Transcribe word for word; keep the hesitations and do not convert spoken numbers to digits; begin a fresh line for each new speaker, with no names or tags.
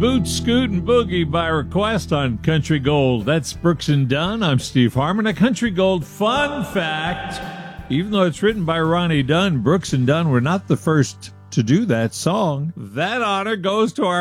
Boot, Scoot, and Boogie by request on Country Gold. That's Brooks and Dunn. I'm Steve Harmon. A Country Gold fun fact. Even though it's written by Ronnie Dunn, Brooks and Dunn were not the first to do that song. That honor goes to our